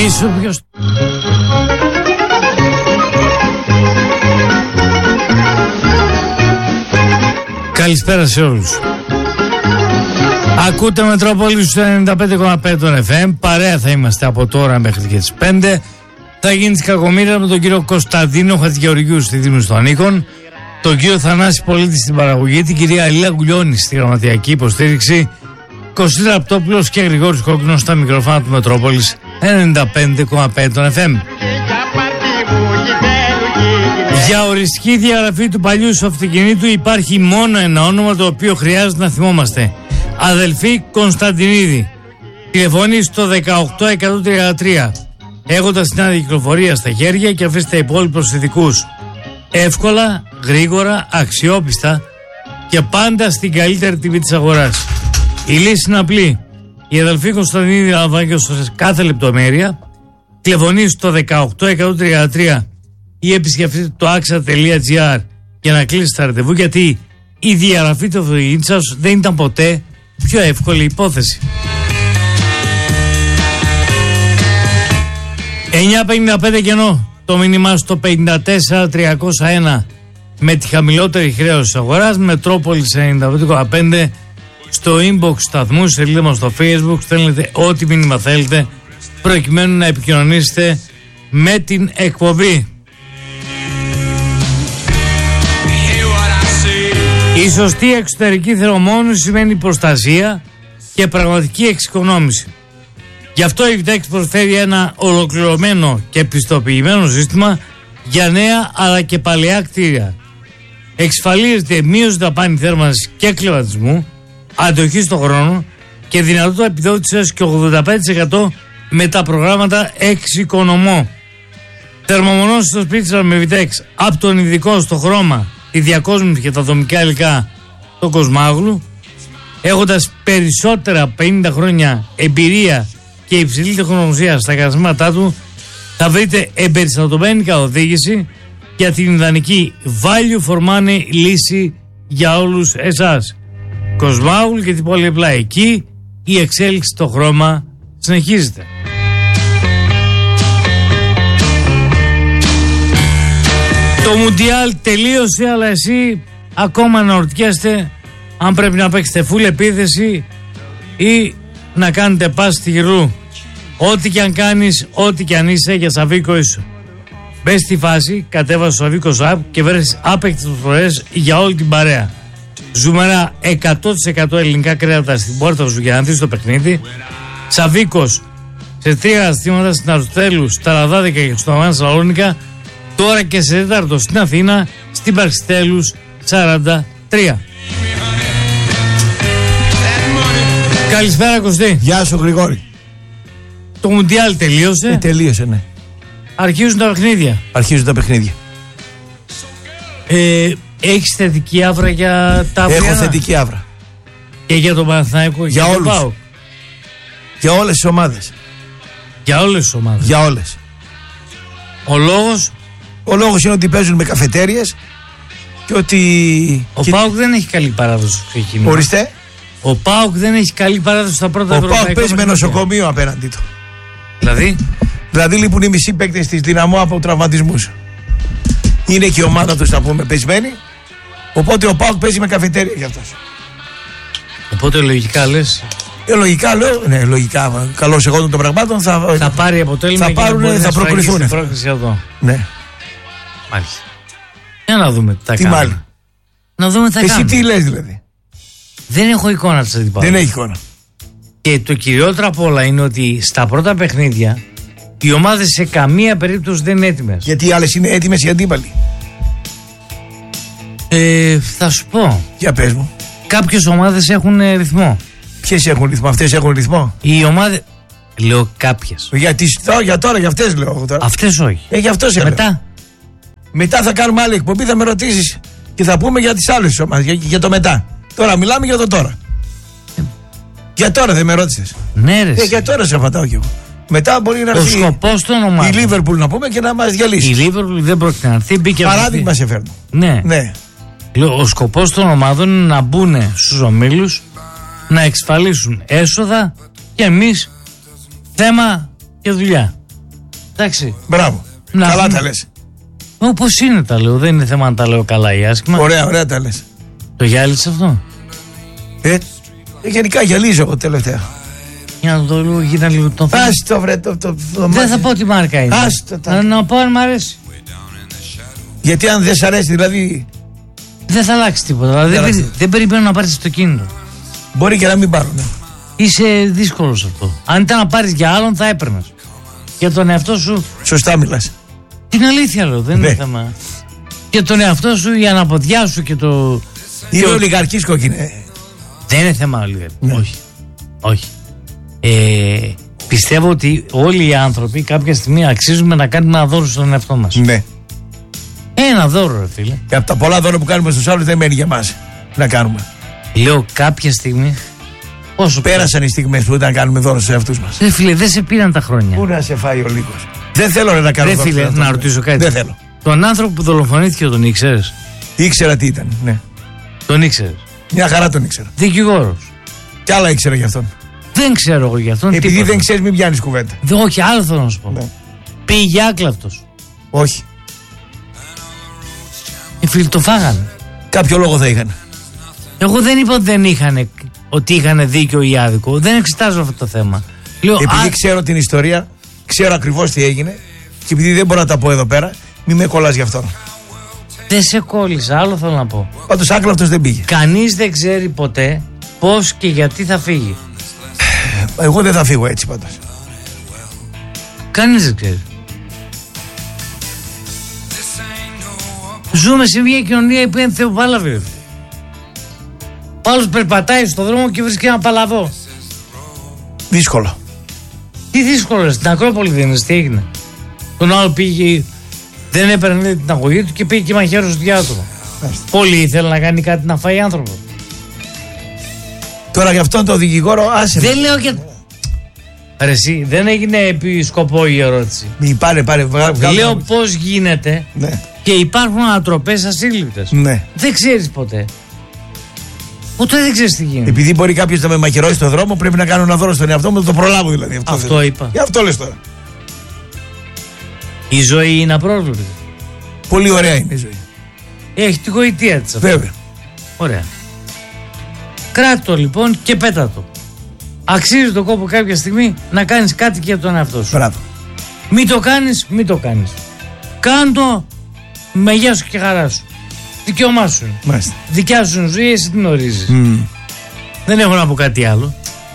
Ίσως ποιος... Καλησπέρα σε όλους. Ακούτε Μετρόπολη στο 95,5 FM. Παρέα θα είμαστε από τώρα μέχρι και τις 5. Θα γίνει της κακομοίρας με τον κύριο Κωνσταντίνο Χατζηγεωργιού στη Δήμου των Νίκων, τον κύριο Θανάση Πολίτη στην παραγωγή, την κυρία Ελία Γκουλιώνη στη γραμματιακή υποστήριξη, Κωστή Ραπτόπουλος και Γρηγόρης Κόκκινος στα μικροφόνα του Μετρόπολης 95,5 FM. Για οριστική διαγραφή του παλιού σου αυτοκινήτου υπάρχει μόνο ένα όνομα το οποίο χρειάζεται να θυμόμαστε. Αδελφή Κωνσταντινίδη. Τηλεφωνεί στο 18133. Έχοντας την άδεια κυκλοφορία στα χέρια και αφήστε τα υπόλοιπους ειδικούς. Εύκολα, γρήγορα, αξιόπιστα και πάντα στην καλύτερη τιμή της αγοράς. Η λύση είναι απλή. Η αδελφή Κωνσταντινίδη λαμβάνει κάθε λεπτομέρεια. Τηλεφωνεί στο 18133 ή επισκεφτείτε το axa.gr για να κλείσετε τα ραντεβού, γιατί η διαγραφή του αυτοκινήτου σας δεν ήταν ποτέ πιο εύκολη υπόθεση. 9.55 κενό. Το μήνυμά στο 54.301 με τη χαμηλότερη χρέωση της αγοράς. Μετρόπολης 95,5 στο inbox σταθμού, σελίδα μας στο Facebook. Στέλνετε ό,τι μήνυμα θέλετε προκειμένου να επικοινωνήσετε με την εκπομπή. Η σωστή εξωτερική θερμομόνωση σημαίνει προστασία και πραγματική εξοικονόμηση. Γι' αυτό η Vitex προσφέρει ένα ολοκληρωμένο και πιστοποιημένο σύστημα για νέα αλλά και παλαιά κτίρια. Εξασφαλίζεται μείωση δαπάνη θέρμανσης και κλιματισμού, αντοχή στον χρόνο και δυνατότητα επιδότησης και 85% με τα προγράμματα εξοικονομώ. Θερμομονώσεις στο σπίτι σας με Vitex, από τον ειδικό στο χρώμα, τη διακόσμηση και τα δομικά υλικά, το Κοσμάγλου, έχοντας περισσότερα 50 χρόνια εμπειρία και υψηλή τεχνογνωσία στα καταστήματά του, θα βρείτε εμπεριστατωμένη καθοδήγηση για την ιδανική value for money λύση για όλους εσάς. Κοσμάγλου και την πόλη απλά εκεί η εξέλιξη στο χρώμα συνεχίζεται. Το Μουντιάλ τελείωσε, αλλά εσύ ακόμα αναρωτιέστε αν πρέπει να παίξετε full επίθεση ή να κάνετε πάση στη γυρού. Ό,τι και αν κάνεις, ό,τι και αν είσαι, για Σαβίκο είσαι. Μπες στη φάση, κατέβασε το Σαβίκο app και βρες άπεκτες προσφορές για όλη την παρέα. Ζουμερά 100% ελληνικά κρέατα στην πόρτα σου για να δεις το παιχνίδι. Σαβίκος σε 3 καταστήματα στην Αριστοτέλου, στα Λαδάδικα και στο Αμάν Σαλόνικα. Τώρα και σε τέταρτο στην Αθήνα, στην Παριστέλους 43. Καλησπέρα Κωστή. Γεια σου Γρηγόρη. Το Μουντιάλ τελείωσε. Τελείωσε, ναι. Αρχίζουν τα παιχνίδια. Έχεις θετική άβρα για τα αυριανά? Έχω θετική άβρα. Και για τον Παναθηναϊκό? Για όλους. Για όλες τις ομάδες. Για όλες τις ομάδες. Για όλες. Ο λόγος είναι ότι παίζουν με καφετέριες και ότι... Ο ΠΑΟΚ δεν έχει καλή παράδοση στο ξεκίνημα. Ορίστε. Ο ΠΑΟΚ δεν έχει καλή παράδοση στα πρώτα ευρωπαϊκά. Ο ΠΑΟΚ παίζει με νοσοκομείο απέναντι του. Δηλαδή λείπουν οι μισοί παίκτες της Δυναμό από τραυματισμούς. Είναι και η ομάδα τους, θα πούμε, πεσμένη. Οπότε ο ΠΑΟΚ παίζει με καφετέρια για αυτός. Οπότε λογικά λες. Λογικά λέω, ναι, λογικά. Καλώς εγώ των πραγμάτων θα πάρει αποτέλεσμα. Θα προκριθούν. Ναι. Μάλιστα. Για να δούμε τι θα κάνουμε. Μάλλον. Να δούμε τι θα κάνουμε. Εσύ τι λες δηλαδή? Δεν έχω εικόνα της αντιπάλου. Δεν έχει εικόνα. Και το κυριότερο από όλα είναι ότι στα πρώτα παιχνίδια οι ομάδες σε καμία περίπτωση δεν είναι έτοιμες. Γιατί οι άλλες είναι έτοιμες οι αντίπαλοι? Θα σου πω. Για πες μου. Κάποιες ομάδες έχουν ρυθμό. Ποιες έχουν ρυθμό? Αυτές έχουν ρυθμό? Οι ομάδες. Λέω κάποιες. Για τώρα, για αυτές λέω τώρα. Αυτές όχι. Για αυτό σε μετά θα κάνουμε άλλη εκπομπή, θα με ρωτήσεις και θα πούμε για τις άλλες ομάδες. Για το μετά. Τώρα μιλάμε για το τώρα. Για τώρα δεν με ρώτησες? Ναι, ρε. Για τώρα σε απαντάω κι εγώ. Μετά μπορεί να έρθει η Λίβερπουλ να πούμε και να μας διαλύσει. Η Λίβερπουλ δεν πρόκειται να έρθει. Παράδειγμα σε φέρνω. Ναι. Ο σκοπός των ομάδων είναι να μπουν στους ομίλους, να εξασφαλίσουν έσοδα και εμείς θέμα και δουλειά. Εντάξει. Μπράβο. Καλά τα λες. Όπως είναι τα λέω. Δεν είναι θέμα να τα λέω καλά ή άσχημα. Ωραία τα λες. Το γυάλισες αυτό? Γενικά γυαλίζω εγώ τελευταία. Για να το λίγο, γίνα λίγο τον film. Άστο βρε το Δεν θα πω τι μάρκα είναι. Να πω αν μ' αρέσει. Γιατί αν δεν σ' αρέσει δηλαδή. Δεν θα αλλάξει τίποτα. Δεν περιμένω να πάρεις αυτοκίνητο. Μπορεί και να μην πάρω. Ναι. Είσαι δύσκολος αυτό. Αν ήταν να πάρεις για άλλον θα έπαιρνες. Για τον εαυτό σου. Σωστά μιλάς. Την αλήθεια λέω, δεν είναι θέμα. Για τον εαυτό σου, η αναποδιά σου και το. Είναι ολιγαρκίσκο και είναι. Δεν είναι θέμα ολιγαρκίσκο. Ναι. Όχι. Πιστεύω ότι όλοι οι άνθρωποι κάποια στιγμή αξίζουμε να κάνουμε ένα δώρο στον εαυτό μας. Ναι. Ένα δώρο, ρε φίλε. Και από τα πολλά δώρα που κάνουμε στους άλλους δεν μένει για μας να κάνουμε. Λέω κάποια στιγμή. Όσο πέρασαν οι στιγμές που ήταν να κάνουμε δώρο στους εαυτούς μας. Ρε φίλε, δεν σε πήραν τα χρόνια. Πού να σε φάει ο λίγος. Δεν θέλω να κάνω δώρο. Ρε φίλε, να ρωτήσω κάτι. Δεν θέλω. Τον άνθρωπο που δολοφονήθηκε τον ήξερες? Ήξερα τι ήταν, ναι. Τον ήξερες? Μια χαρά τον ήξερα. Δικηγόρος. Κι άλλα ήξερα γι' αυτόν. Δεν ξέρω εγώ γι' αυτόν. Επειδή τίποτα. Δεν ξέρεις, μην πιάνεις κουβέντα. Όχι, άλλο θέλω να σου πω. Ναι. Πήγε άκλαυτος. Όχι. Οι φίλοι το φάγανε. Κάποιο λόγο θα είχαν. Εγώ δεν είπα ότι δεν είχαν, ότι είχαν δίκιο ή άδικο. Δεν εξετάζω αυτό το θέμα. Λέω, επειδή ξέρω την ιστορία, ξέρω ακριβώς τι έγινε και επειδή δεν μπορώ να τα πω εδώ πέρα, μην με κολλάς γι' αυτό. Δεν σε κόλλησα, άλλο θέλω να πω. Πάντως άκλαυτος δεν πήγε. Κανείς δεν ξέρει ποτέ πώς και γιατί θα φύγει. Εγώ δεν θα φύγω έτσι πάντως. Κανείς δεν ξέρει. Ζούμε σε μια κοινωνία που είναι θεοπάλαβη. Ο άλλος περπατάει στον δρόμο και βρίσκει ένα παλαβό. Δύσκολο. Τι δύσκολο, στην Ακρόπολη δεν είναι, τι έγινε? Τον άλλο πήγε, δεν έπαιρνε την αγωγή του και πήγε και μαχαίρωσε στο διάτομο. Πολύ ήθελε να κάνει κάτι να φάει άνθρωπο. Τώρα για αυτόν τον δικηγόρο άσε. Δεν λέω για. Ρε εσύ, δεν έγινε επί σκοπό η ερώτηση. Πάρε, λέω πώς γίνεται, ναι. Και υπάρχουν ανατροπές ασύλληπτες. Ναι. Δεν ξέρεις ποτέ. Ποτέ δεν ξέρεις τι γίνεται. Επειδή μπορεί κάποιος να με μαχαιρώσει στον δρόμο, πρέπει να κάνω ένα δώρο στον εαυτό μου, να το προλάβω δηλαδή. Αυτό είπα. Γι' αυτό λες τώρα. Η ζωή είναι απρόβλεπτη. Πολύ ωραία είναι η ζωή. Έχει τη γοητεία της αυτό. Βέβαια. Ωραία. Κράτο λοιπόν και πέτα το. Αξίζει τον κόπο κάποια στιγμή να κάνεις κάτι και για τον εαυτό σου. Μπράβο. Μην το κάνεις. Κάντο με γεια σου και χαρά σου. Δικαίωμά σου. Μάλιστα. Δικιά σου ζωή, εσύ την ορίζεις. Δεν έχω να πω κάτι άλλο.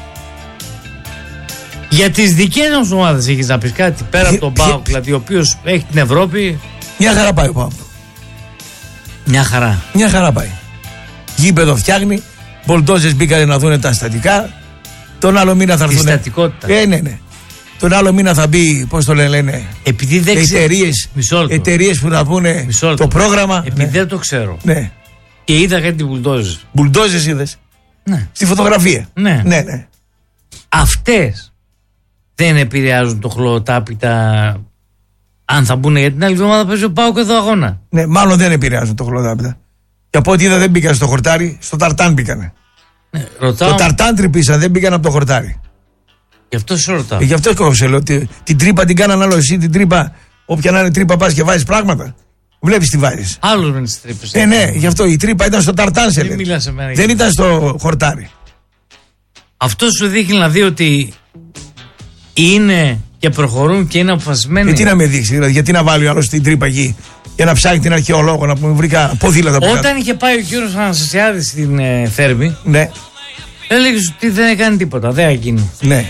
Για τις δικές μας ομάδες έχεις να πεις κάτι πέρα από τον ΠΑΟΚ, δηλαδή ο οποίος έχει την Ευρώπη? Μια χαρά πάει ο ΠΑΟΚ. Μια χαρά. Μια χαρά πάει. Γήπεδο φτιάχνει. Μπολντόζες μπήκανε να δουν τα στατικά. Τον άλλο μήνα θα έρθουν. Τη στατικότητα. Ναι. Τον άλλο μήνα θα μπει, πώς το λένε, επειδή δεν εταιρείες που θα πούνε το πρόγραμμα. Επειδή δεν το ξέρω. Ναι. Και είδα κάτι μπουλντόζες. Μπουλντόζες είδες? Ναι. Στη φωτογραφία. Ναι. Ναι. Αυτές δεν επηρεάζουν το χλωτάπιτα αν θα μπουν, για την άλλη εβδομάδα παίζει ο ΠΑΟΚ εδώ αγώνα. Ναι, μάλλον δεν επηρεάζουν το χλωτάπιτα. Και από ό,τι είδα δεν μπήκαν στο χορτάρι, στο ταρτάν μπήκανε. Ναι, ρωτάω. Το ταρτάν τρυπήσαν, δεν μπήκαν από το χορτάρι. Γι' αυτό σε ρωτάω. Γι' αυτό σε λέω ότι την τρύπα την κάνανε άλλο εσύ, την τρύπα, όποια να είναι τρύπα πας και βάζεις πράγματα. Βλέπεις τι βάζεις. Άλλος με τις τρύπες. Ναι, γι' αυτό η τρύπα ήταν στο ταρτάν σε λέει. Δεν ήταν στο χορτάρι. Αυτό σου δείχνει να δει ότι είναι και προχωρούν και είναι αποφασισμένοι. Τι να με δείξει, δηλαδή, γιατί να βάλει ο άλλος την τρύπα εκεί για να ψάχνει την αρχαιολόγο να πούμε βρήκα ποδήλατα που όταν είχε πάει ο κύριος Αναστασιάδης στην Θέρμη, ναι. Έλεγε ότι δεν έκανε τίποτα, δεν έγινε. Ναι.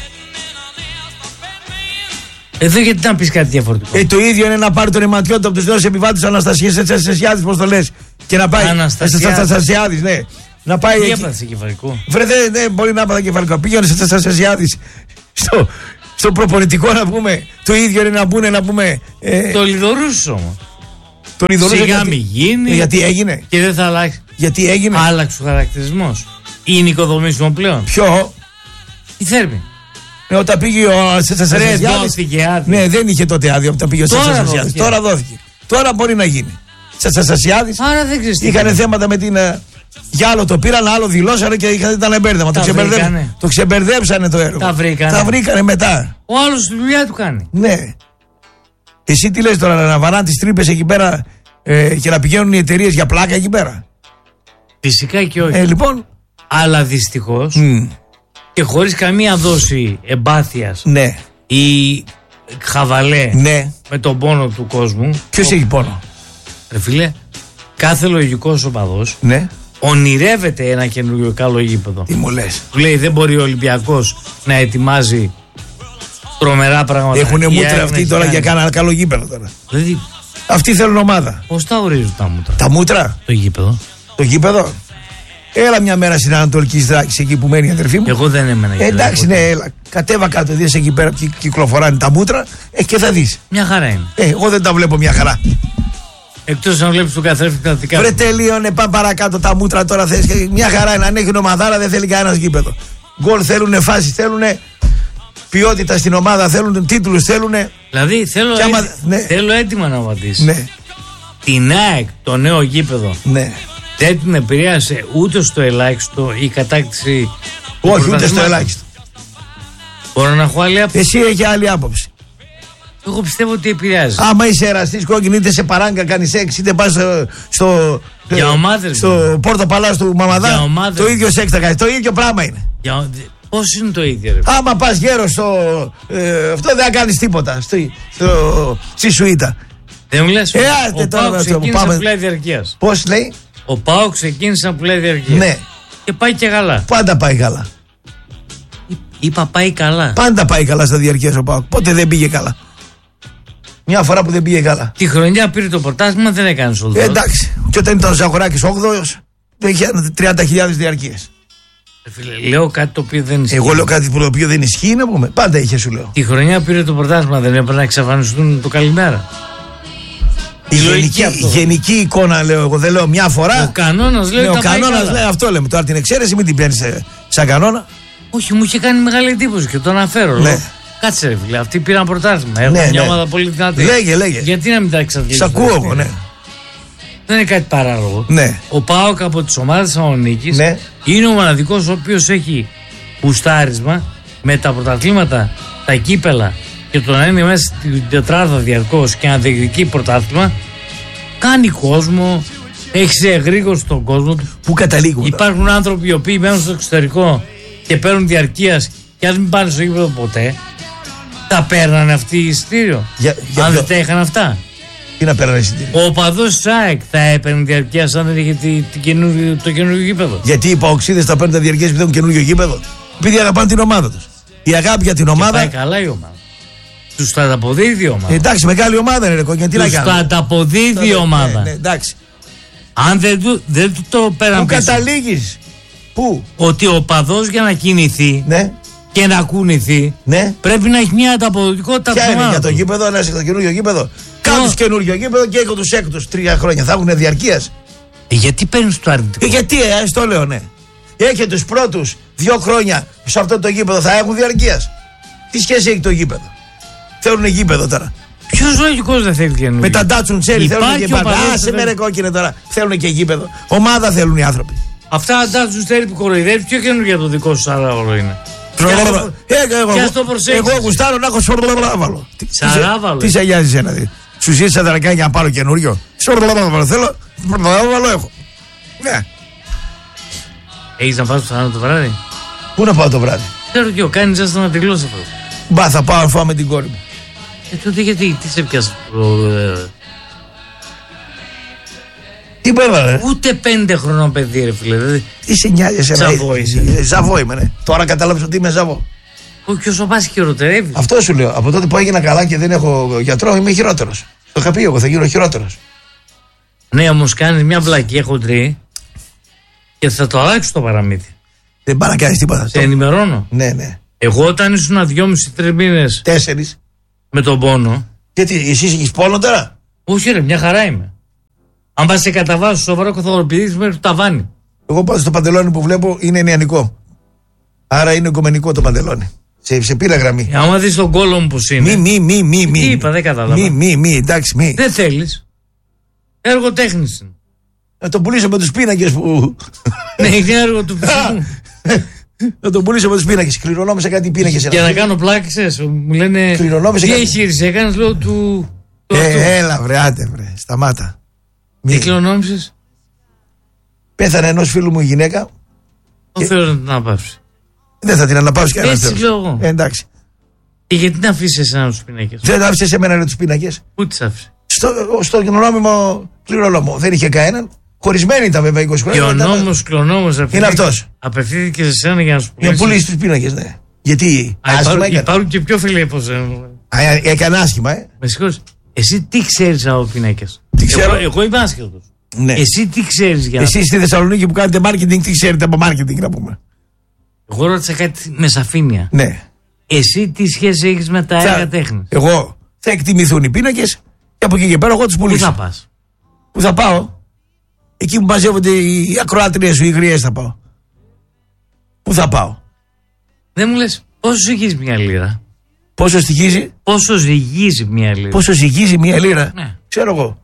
Εδώ γιατί να πεις κάτι διαφορετικό. Το ίδιο είναι να πάρει τον αιματιότητα από τους νέους επιβάτες Αναστασιάδης, πώς το λες. Και να πάει. Αναστασιάδης, ναι. Να πάει. Τι έπαθε κεφαλικό. Βρε, δεν μπορεί να έπαθε κεφαλικό. Πήγαινε σε Αναστασιάδης στο προπονητικό να πούμε. Το ίδιο είναι να πούνε να πούμε. Το λιδωρούσες όμως. Το λιδωρούσες. Σιγά μη γίνει. Γιατί έγινε. Και δεν θα αλλάξει. Γιατί έγινε. Άλλαξε ο χαρακτηρισμός. Είναι οικοδομήσιμο πλέον. Ποιο? Η Θέρμη. Όταν πήγε ο Αναστασιάδης. Ναι, δεν είχε τότε άδειο όταν πήγε ο Αναστασιάδης. Τώρα δόθηκε. Τώρα μπορεί να γίνει. Αναστασιάδης. Άρα δεν ξέρεις. Είχαν θέματα με την. Για άλλο το πήραν, άλλο δηλώσανε και ήταν εμπέρδεμα. Το ξεμπερδέψανε το έργο. Τα βρήκανε. Τα βρήκανε μετά. Ο άλλος τη δουλειά του κάνει. Ναι. Εσύ τι λες τώρα, να βαράνε τις τρύπες εκεί πέρα και να πηγαίνουν οι εταιρείες για πλάκα εκεί πέρα? Φυσικά και όχι. Λοιπόν. Αλλά δυστυχώς και χωρίς καμία δόση εμπάθειας, ναι, ή χαβαλέ, ναι, με τον πόνο του κόσμου. Ποιος έχει πόνο? Ρε φίλε, κάθε λογικός οπαδός, ναι, ονειρεύεται ένα καινούριο καλό γήπεδο. Τι μου λες? Του λέει δεν μπορεί ο Ολυμπιακός να ετοιμάζει τρομερά πράγματα. Έχουνε μούτρα αυτοί τώρα για κάνα καλό γήπεδο τώρα. Δηλαδή, αυτοί θέλουν ομάδα. πώς τα ορίζουν τα μούτρα? Τα μούτρα? Το γήπεδο. Το γήπεδο. Έλα μια μέρα στην Ανατολική Θράκη, εκεί που μένει η αδερφή μου. Εγώ δεν έμενα εκεί. Εντάξει, ναι, έλα. Κατέβα κάτω, δεις εκεί πέρα που κυκλοφοράνε τα μούτρα και θα δεις. Μια χαρά είναι. Εγώ δεν τα βλέπω μια χαρά. Εκτός αν βλέπεις τον καθρέφτη τα δικά. Βρε τελείωνε, πάμε παρακάτω τα μούτρα τώρα. Θες, μια χαρά είναι, αν έχει ομαδάρα δεν θέλει κανένας γήπεδο. Γκολ θέλουνε, φάσεις θέλουνε, ποιότητα στην ομάδα θέλουν, τίτλους θέλουν. Δηλαδή θέλω έτοιμα να απαντήσει. Ναι. Την ΑΕΚ, το νέο γήπεδο, ναι, δεν την επηρέασε ούτε στο ελάχιστο η κατάκτηση. Όχι, ούτε στο ελάχιστο. Μπορώ να έχω άλλη άποψη? Εσύ έχει άλλη άποψη. Εγώ πιστεύω ότι επηρεάζει. Άμα είσαι εραστής κόκκινη, είτε σε παράγκα κάνει σεξ, είτε πας στο Πόρτο Παλάς του Μαμαδά, το ίδιο σεξ θα κάνει. Το ίδιο πράγμα είναι. Πώς είναι το ίδιο, ρε? Άμα πας γέρο αυτό δεν θα κάνεις τίποτα. Στη σουίτα. Δεν μου λες, ο ΠΑΟΚ ξεκίνησε από πλάι διαρκείας. Πώς λέει? Ο ΠΑΟΚ ξεκίνησε από πλάι διαρκείας. Ναι. Και πάει και καλά. Πάντα πάει καλά. Είπα πάει καλά. Πάντα πάει καλά στα διαρκείας ο ΠΑΟΚ. Πότε δεν πήγε καλά? Μια φορά που δεν πήγε καλά. Τη χρονιά πήρε το πρωτάθλημα, δεν έκανε όλο. Εντάξει. Και όταν ήταν ο Ζαχοράκης 8ος, είχε 30.000 διαρκείες. Λέω κάτι το οποίο δεν ισχύει. Εγώ λέω κάτι το οποίο δεν ισχύει, να πούμε. Πάντα είχε, σου λέω. Τη χρονιά πήρε το πρωτάθλημα, δεν έπρεπε να εξαφανιστούν το καλημέρα? Η γενική εικόνα λέω εγώ, δεν λέω μια φορά. Ο κανόνας λέει. Ο κανόνας λέει, αυτό λέμε. Τώρα την εξαίρεση μην την παίρνεις σαν κανόνα. Όχι, μου είχε κάνει μεγάλη εντύπωση και το αναφέρω. Ναι. Κάτσε ρε φίλε, αυτοί πήραν πρωτάθλημα. Έχουν μια ομάδα πολύ δυνατή. Λέγε. Γιατί να μην τα εξαρτήσεις? Σ' ακούω εγώ, ναι. Δεν είναι κάτι παράλογο. Ναι. Ο ΠΑΟΚ από τις ομάδες Θεσσαλονίκης είναι ο μοναδικός ο οποίος έχει γουστάρισμα με τα πρωταθλήματα, τα κύπελα και το να είναι μέσα στην τετράδα διαρκώς και να διεκδικεί πρωτάθλημα. Κάνει κόσμο, έχει εγρήγορση στον κόσμο του. Πού καταλήγουν? Υπάρχουν άνθρωποι οι οποίοι μένουν στο εξωτερικό και παίρνουν διαρκείας και αν μην πάνε στο γήπεδο ποτέ, τα παίρνανε αυτοί εισιτήριο. Αν δεν τα είχαν αυτά. Τι να παίρνανε εισιτήριο? Ο οπαδός της ΑΕΚ θα έπαιρνε διαρκείας αν δεν είχε το καινούργιο γήπεδο. Γιατί οι παοξίδες θα παίρνουν τα διαρκείας επειδή έχουν καινούργιο γήπεδο? Επειδή αγαπάνε την ομάδα τους. Η αγάπη για την ομάδα. Και πάει καλά η ομάδα. Τους τα ανταποδίδει η ομάδα. Εντάξει, μεγάλη ομάδα είναι, ρε. Τους τα ανταποδίδει η ομάδα. Ναι, εντάξει. Αν δεν το πέραν πίσω. Πού καταλήγεις? Πού? Ότι ο οπαδός για να κινηθεί και να κουνηθεί πρέπει να έχει μια ανταποδοτικότητα. Ποια είναι για το γήπεδο, να είσαι το καινούργιο γήπεδο? Κάτω καινούργιο γήπεδο και έχω τους έκτους 3 χρόνια. Θα έχουν διαρκείας. Γιατί παίρνεις το αρνητικό? Γιατί, το λέω, ναι. Έχει τους πρώτους 2 χρόνια σε αυτό το γήπεδο, θα έχουν διαρκείας. Τι σχέση έχει το γήπεδο? Θέλουν γήπεδο τώρα. Ποιος λογικός δεν θέλει καινούργιο? Με τα ντάτσουν τσέρι θέλουν και πάντα. Άσε με ρε κόκκινε τώρα. Θέλουν και γήπεδο. Ομάδα θέλουν οι άνθρωποι. Αυτά τα ντάτσουν τσέρι που κοροϊδεύει, ποιο καινούργιο το δικό σου σαράβαλο είναι? Εγώ γουστάρω να έχω σορλάβαλο. Σαράβαλο. Τι σε νοιάζει ένα δει? Σου ζήτησα δρακά για να πάρω καινούριο. Σορλάβαλο θέλω. Σορλάβαλο έχω. Ναι. Έχεις να πας πιθανό το βράδυ? Πού να πάω το βράδυ? Ξέρω και ο κάνεις άστα να τελειώσει αυτό. Μπα, θα πάω να φάω με την κόρη μου. Τότε γιατί, τι σε πιάσει? Τι πέβαλε? Ούτε 5 χρονών παιδί, ρε φίλε. Τι σε νοιάζει εσένα? Ζαβό είσαι. Ζαβό είμαι, ναι. Τώρα κατάλαβες ότι είμαι ζαβό. Όχι, ποιος ο πας χειροτερεύει. Αυτό σου λέω. Από τότε που έγινα καλά και δεν έχω γιατρό, είμαι χειρότερος. Το είχα πει εγώ, θα γίνω χειρότερος. Ναι, όμως κάνεις μια βλακία χοντρή και θα το αλλάξει το παραμύθι. Δεν πάει να κάνεις τίποτα. Σε ενημερώνω. Ναι. Εγώ όταν ήσουν 2,5-3 μήνες 4 με τον πόνο. Γιατί εσύ έχεις πόνο τώρα? Όχι, ρε, μια χαρά είμαι. Αν πας σε καταβάσεις σοβαρό, θα ορπηδείς μέχρι το ταβάνι. Εγώ πάω στο παντελόνι που βλέπω είναι νεανικό. Άρα είναι οικομενικό το παντελόνι. Σε πήρα γραμμή. Άμα δεις τον κόλλο μου πως είναι. Μη. Τι είπα, δεν κατάλαβα. Εντάξει, μη. Δεν θέλεις. Έργο τέχνης είναι. Να τον πουλήσω με τους πίνακες που. Ναι, είναι έργο του φυσικού. Να τον πουλήσω με τους πίνακες. Κληρονόμησα κάτι πίνακες. Και να κάνω πλάκες, μου λένε. Κληρονόμησα τι κάτι. εγχείρηση έκανες, λέω του Έλα βρε, άντε βρε, σταμάτα. Τι κληρονόμησες? Πέθανε ενός φίλου μου η γυναίκα. Δεν θέλω να την αναπαύσει. Δεν θα την αναπαύσει κανένας. Έτσι λέω εγώ. Εντάξει. Και γιατί να αφήσεις εσένα τους πίνακες? Δεν άφησε σε μένα τους πίνακες. Πού τις άφησε? Στο νόμιμο κληρονόμο. Δεν είχε κανέναν. Χωρισμένοι ήταν βέβαια 20 χρόνια. Και ο νόμος κληρονόμος είναι αυτός. Απευθύνθηκε σε εσένα για να σου πουλήσει. Για να πουλήσει τους πίνακες, ναι. Γιατί υπάρχουν και πιο φίλοι από εσένα. Έκανε άσχημα, Με συγχωρείς. Εσύ τι ξέρεις από πίνακες? Τι ξέρω. Εγώ είμαι άσχετος. Ναι. Εσύ τι ξέρεις για... Εσείς στη Θεσσαλονίκη που κάνετε marketing, τι ξέρετε από marketing να πούμε? Εγώ ρώτησα κάτι με σαφήνεια. Ναι. Εσύ τι σχέση έχεις με τα έργα τέχνης? Εγώ θα εκτιμηθούν οι πίνακες και από εκεί και πέρα εγώ τους πουλήσω. Πού θα πας? Πού θα πάω? Εκεί που μαζεύονται οι ακροάτριες σου, οι γριές θα πάω. Πού θα πάω? Δεν μου λες πόσο ζυγίζει μια λίρα? Πόσο στοιχίζει? Πόσο ζυγίζει μια λίρα? Πόσο ζυγίζει μια λίρα? Ναι. Ξέρω εγώ.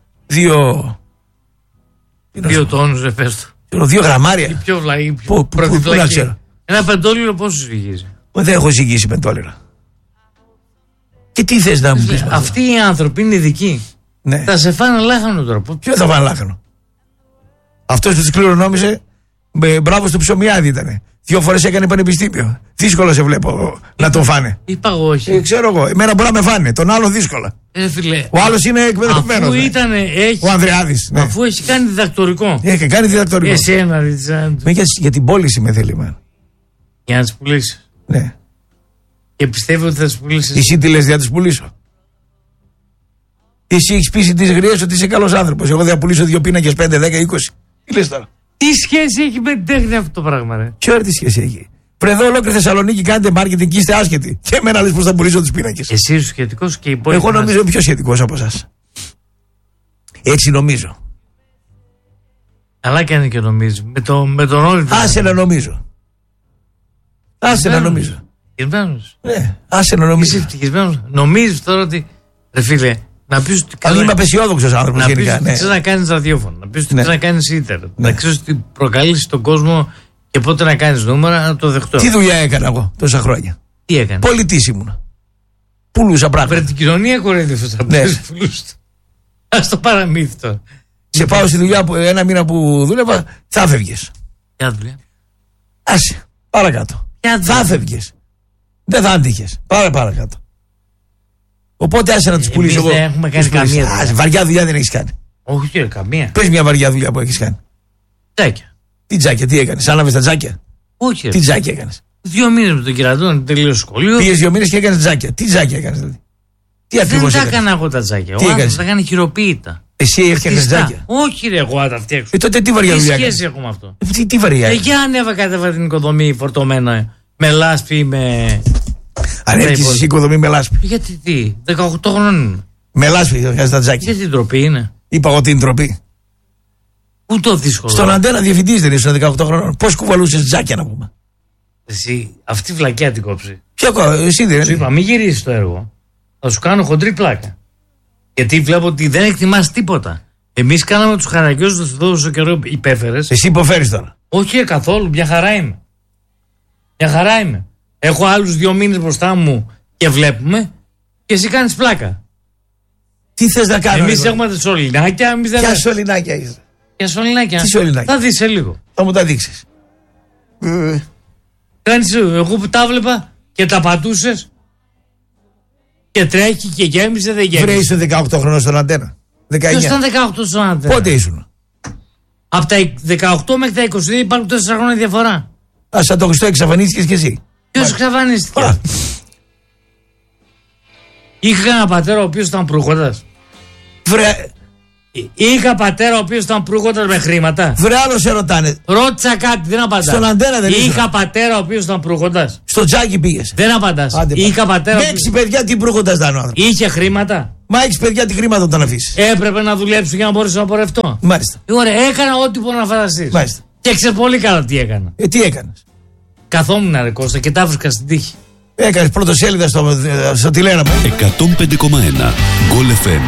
2 τόνους ρε πες το. 2 γραμμάρια. Η πιο βλαγή, Πού να ξέρω? Ένα πεντόλιρο πόσο ζυγίζει? Δεν έχω ζυγίσει πεντόλιρα. Και τι θες να μου πεις? Αυτοί οι άνθρωποι είναι ειδικοί. Ναι. Θα σε φάνε λάχανο τώρα. Ποιο θα φάνε λάχανο? Αυτός που τους κληρονόμησε, μπράβο στο ψωμιάδι ήτανε. 2 φορές έκανε πανεπιστήμιο. Δύσκολο σε βλέπω να τον φάνε. Είπα εγώ όχι. Ξέρω εγώ. Εμένα μπορεί να με φάνε. Τον άλλο δύσκολα. Φίλε, ο άλλος είναι εκπαιδευμένος. Ο Ανδρεάδης. Ναι. Αφού έχει κάνει διδακτορικό. Έχει κάνει διδακτορικό. Εσένα, για την πώληση με θέλει εμένα. Για να τις πουλήσεις. Ναι. Και πιστεύω ότι θα τις πουλήσεις. Εσύ τι λες για να τις πουλήσω? Εσύ έχεις πείσει τις γριές ότι είσαι καλός άνθρωπος. Εγώ δεν θα πουλήσω 2 πίνακες 5, 10, 20. Τι λες τώρα? Τι σχέση έχει με την τέχνη αυτό το πράγμα, ρε? Ποιο τι σχέση έχει? Βρε εδώ ολόκληρη Θεσσαλονίκη κάνετε marketing και είστε άσχετοι. Και εμένα λες πως θα πουλήσω τους πίνακες. Εσύ είσαι σχετικός και οι υπόλοιποι. Εγώ νομίζω πιο σχετικός από εσάς. Έτσι νομίζω. Καλά κάνει και νομίζει. Με τον όλο. Άσε να νομίζω. Άσε να νομίζω. Ευτυχισμένος. Ναι, άσε να νομίζω. Είσαι ευτυχισμένος. Νομίζεις τώρα ότι. Ρε φίλε, να πεις ότι. Αν είμαι απεσιόδοξος άνθρωπος γενικά. Να πεις ότι ξέρεις να κάνεις ραδιόφωνο. Να πεις ότι ξέρεις να κάνεις ίντερνετ. Να ξέρεις ότι προκαλείς τον κόσμο και πότε να κάνεις νούμερα, να το δεχτώ. Τι δουλειά έκανα εγώ τόσα χρόνια? Τι έκανα? Πολιτής ήμουνα. Πουλούσα πράγματα. Βρε την κοινωνία κορέδευες να πεις. Ας το παραμύθι τώρα. Σε πάω στη δουλειά που 1 μήνα που δούλευα, θα φεύγες. Ποια δουλειά? Άσε, παρακάτω. Θα φεύγες. Δεν θα άντυχες. Παρακάτω. Οπότε άσε να τους πουλήσω εγώ. Δεν έχουμε κάνει καμία δουλειά. Βαριά δουλειά δεν έχεις κάνει? Όχι κύριε, καμία. Πες μια βαριά δουλειά που έχεις κάνει. Τζάκια. Τι τζάκια, τι έκανες? Άναβες τα τζάκια? Όχι. Τι τζάκια έκανες? 2 μήνες με τον Κερατών, τελείωσε σχολείο. Πήγες 2 μήνες και έκανες τζάκια. Τι τζάκια έκανες δηλαδή? Τι ακριβώς δεν έκανες? τα έκανα εγώ τα τζάκια. Τι έκανες? Τα έκανε χειροποίητα. Εσύ έφτιαχνες τζάκια? Όχι ρε, εγώ θα τα φτιάξω. Τότε τι βαριά δουλειά έκανες? Τι σχέση έχω με αυτό? Τι βαριά? Για ανέβα κατέβα την οικοδομή φορτωμένα με λάσπη, με. Αν έρχεσαι εσύ οικοδομή με λάσπη. Γιατί τι, 18 χρόνων. Με λάσπη έκανες τα τζάκια? Γιατί την τροπή είναι? Είπα εγώ την τροπή. Πού το δύσκολο? Στον Αντένα διευθυντής δεν ήσουν 18 χρόνων? Πώς κουβαλούσες τζάκια να πούμε? Εσύ, αυτή η βλακιά την κόψει. Εσύ δεν? Σου είπα, μην γυρίσεις το έργο. Θα σου κάνω χοντρή πλάκα. Γιατί βλέπω ότι δεν εκτιμάς τίποτα. Εμείς κάναμε τους χαραγκιόζους τόσο καιρό υπέφερες. Εσύ υποφέρεις τώρα? Όχι καθόλου, μια χαρά είμαι. Μια χαρά είμαι. Έχω άλλους 2 μήνες μπροστά μου και βλέπουμε και εσύ κάνεις πλάκα. Τι θες να κάνουμε? Εμείς έχουμε τα σωληνάκια, εμείς δεν. Ποια σωληνάκια είσαι? Ποια σωληνάκια? Τι σωληνάκια? Θα δεις σε λίγο. Θα μου τα δείξεις. Κάνεις, εγώ που τα βλέπα και τα πατούσες και τρέχει και γέμισε, δεν γέμισε. Βρε, είσαι 18 χρόνων στον Αντένα? 19. Ποιος ήταν 18 στον Αντένα? Πότε ήσουν? Από τα 18 μέχρι τα 22 υπάρχουν 4 χρόνια διαφορά. Σαν το Χριστό εξαφανίστηκες κι εσύ. Ποιος εξαφανίστηκε? Είχα ένα πατέρα ο οποίος ήταν προύχοντας. Βρε. Είχα πατέρα ο οποίος ήταν προύχοντας με χρήματα. Βρε, άλλο σε ρωτάνε. Ρώτησα κάτι, δεν απαντάς. Στον Αντένα δεν ήσουν? Είχα πατέρα ο οποίος ήταν προύχοντας. Στο τζάκι πήγες? Δεν απαντάς. Είχα πατέρα. Με 6 παιδιά τι προύχοντας ήταν ο άνθρωπος? Είχε χρήματα. Μα 6 παιδιά τι χρήματα όταν αφήσεις? Έπρεπε να δουλέψω για να μπορέσω να πορευτώ. Μάλιστα. Ωραία, έκανα ό,τι μπορώ να φανταστείς. Μάλιστα. Και ξέρεις πολύ καλά τι έκανα. Τι έκανες? Καθόμουν ρε Κώστα και τα βρίσκα στην τύχη. Έκανες πρωτοσέλιδα στο τηλέγραμμα. 105,1 Goal FM.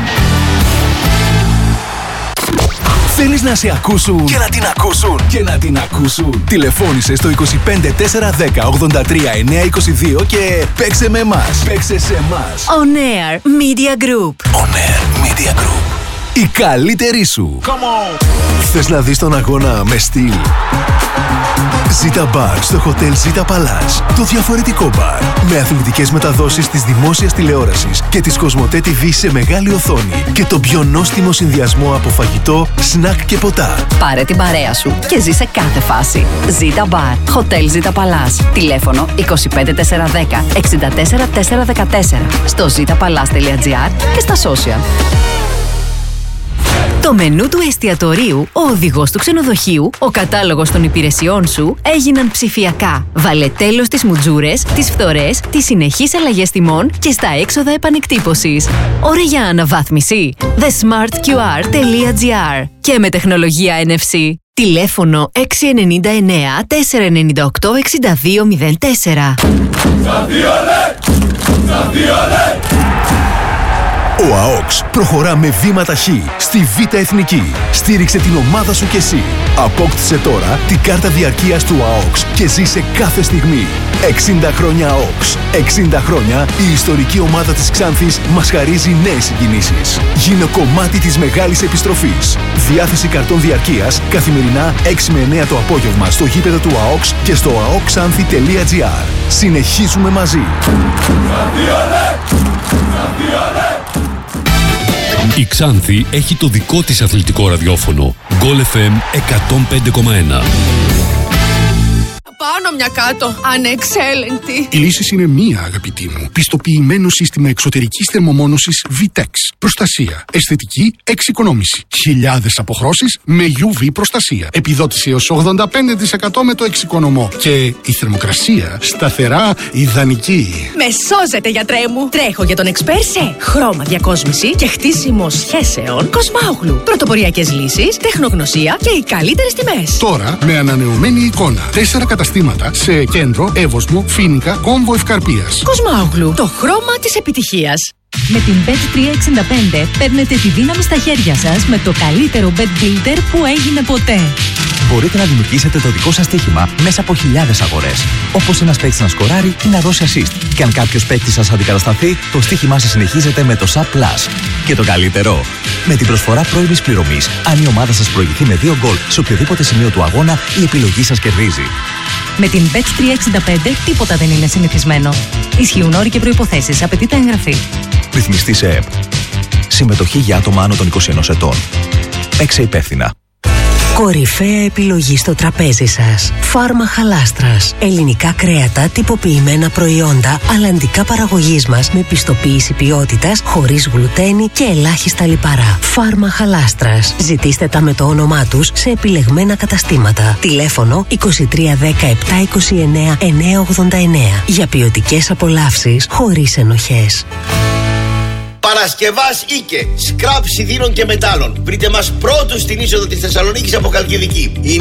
Θέλεις να σε ακούσουν και να την ακούσουν και να την ακούσουν? Τηλεφώνησε στο 25 410 83 922 και παίξε με εμάς. Παίξε σε εμάς. On Air Media Group. On Air Media Media Group. Η καλύτερη σου. Θες να δεις τον αγώνα με στυλ? Ζήτα Μπαρ στο Hotel Ζήτα Παλάς. Το διαφορετικό μπαρ. Με αθλητικές μεταδόσεις της δημόσιας τηλεόρασης και της Κοσμοτέ TV σε μεγάλη οθόνη. Και το πιο νόστιμο συνδυασμό από φαγητό, σνακ και ποτά. Πάρε την παρέα σου και ζήσε κάθε φάση. Ζήτα Μπαρ. Hotel Ζήτα Παλάς. Τηλέφωνο 25410 64414. Στο zitapalace.gr και στα social. Το μενού του εστιατορίου, ο οδηγός του ξενοδοχείου, ο κατάλογος των υπηρεσιών σου έγιναν ψηφιακά. Βάλε τέλος στις μουτζούρες, τις φθορές, τις συνεχείς αλλαγές τιμών και στα έξοδα επανεκτύπωσης. Ώρα για αναβάθμιση. thesmartqr.gr και με τεχνολογία NFC. Τηλέφωνο 699 498 6204. Ο ΑΟΚΣ προχωρά με βήμα ταχύ στη Β' Εθνική. Στήριξε την ομάδα σου κι εσύ. Απόκτησε τώρα την κάρτα διαρκείας του ΑΟΚΣ και ζήσε κάθε στιγμή. 60 χρόνια ΑΟΚΣ. 60 χρόνια η ιστορική ομάδα της Ξάνθης μας χαρίζει νέες συγκινήσεις. Γίνε κομμάτι της μεγάλης επιστροφής. Διάθεση καρτών διαρκείας καθημερινά 6 με 9 το απόγευμα στο γήπεδο του ΑΟΚΣ και στο aoxanthi.gr. Συνεχίζουμε μαζί. Η Ξάνθη έχει το δικό της αθλητικό ραδιόφωνο. Goal FM 105,1. Πάνω μια κάτω, ανεξέλεγκτη. Η λύση είναι μία, αγαπητή μου. Πιστοποιημένο σύστημα εξωτερικής θερμομόνωσης Vitex. Προστασία, αισθητική, εξοικονόμηση. Χιλιάδες αποχρώσεις με UV προστασία. Επιδότηση έως 85% με το εξοικονομό. Και η θερμοκρασία σταθερά ιδανική. Με σώζετε, γιατρέ μου. Τρέχω για τον εξπέρ σε χρώμα διακόσμηση και χτίσιμο σχέσεων Κοσμάογλου. Πρωτοποριακές λύσεις, τεχνογνωσία και οι καλύτερες τιμές. Τώρα με ανανεωμένη εικόνα. 4 καταστήματα σε Κέντρο, Εύωσμο, Φοίνικα, Κόμβο Ευκαρπίας. Κοσμάογλου, το χρώμα της επιτυχίας. Με την Bet365 παίρνετε τη δύναμη στα χέρια σας με το καλύτερο bet builder που έγινε ποτέ. Μπορείτε να δημιουργήσετε το δικό σας στοίχημα μέσα από χιλιάδες αγορές. Όπως ένας παίκτης να σκοράρει ή να δώσει assist. Και αν κάποιος παίκτης σας αντικατασταθεί, το στοίχημά σας συνεχίζεται με το SAP Plus. Και το καλύτερο, με την προσφορά πρώιμης πληρωμής, αν η ομάδα σας προηγηθεί με 2 γκολ σε οποιοδήποτε σημείο του αγώνα, η επιλογή σας κερδίζει. Με την Bet365 τίποτα δεν είναι συνηθισμένο. Ισχύουν όροι και προϋποθέσεις. Απαιτείται εγγραφή. Ρυθμιστή σε ΕΠ. Συμμετοχή για άτομα άνω των 21 ετών. Παίξε υπεύθυνα. Κορυφαία επιλογή στο τραπέζι σας. Φάρμα Χαλάστρας. Ελληνικά κρέατα, τυποποιημένα προϊόντα, αλλαντικά παραγωγής μας με πιστοποίηση ποιότητας, χωρίς γλουτένι και ελάχιστα λιπαρά. Φάρμα Χαλάστρας. Ζητήστε τα με το όνομά τους σε επιλεγμένα καταστήματα. Τηλέφωνο 2310 729 989. Για ποιοτικές απολαύσεις χωρίς ενοχές. Παρασκευάς Ίκε, σκράπ σιδήρων και μετάλλων. Βρείτε μας πρώτους στην είσοδο της Θεσσαλονίκης από Χαλκιδική.